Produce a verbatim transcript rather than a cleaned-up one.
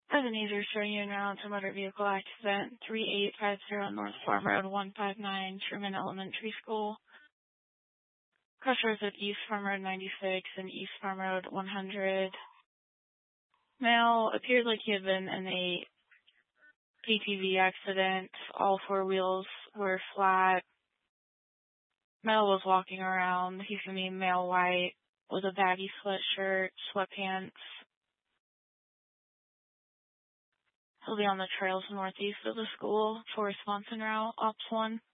Ebenezer showing you now to motor vehicle accident three eight five zero North Farm Road one five nine, Truman Elementary School. Crossroads at East Farm Road ninety-six and East Farm Road one hundred. Male appeared like he had been in a A T V accident. All four wheels were flat. Male was walking around. He's going to be male white with a baggy sweatshirt, sweatpants. He'll be on the trails northeast of the school for Wisconsin route, Ops one.